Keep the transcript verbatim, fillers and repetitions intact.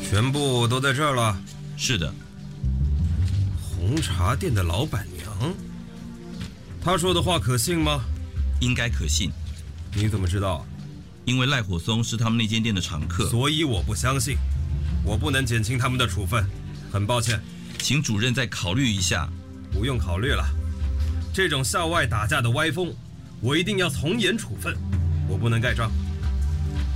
全部都在这儿了。 是的。 红茶店的老板娘，她说的话可信吗？ 应该可信。 你怎么知道？ 因为赖火松是他们那间店的常客。 所以我不相信，我不能减轻他们的处分，很抱歉。 请主任再考虑一下。 不用考虑了，这种校外打架的歪风，我一定要从严处分，我不能盖章。